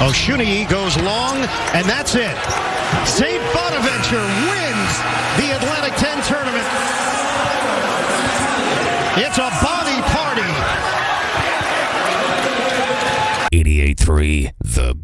Oshunyi goes long, and that's it. St. Bonaventure wins the Atlantic 10 tournament. It's a body party. 88.3 The